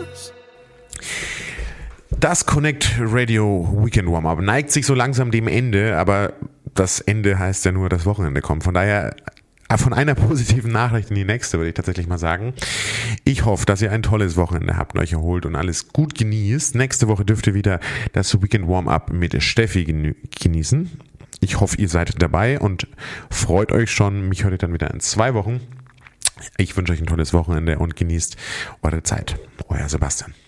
Das Connect Radio Weekend Warm-Up neigt sich so langsam dem Ende, aber das Ende heißt ja nur, das Wochenende kommt. Von daher von einer positiven Nachricht in die nächste, würde ich tatsächlich mal sagen. Ich hoffe, dass ihr ein tolles Wochenende habt, euch erholt und alles gut genießt. Nächste Woche dürft ihr wieder das Weekend Warm-Up mit Steffi genießen. Ich hoffe, ihr seid dabei und freut euch schon. Mich hört ihr dann wieder in 2 Wochen. Ich wünsche euch ein tolles Wochenende und genießt eure Zeit. Euer Sebastian.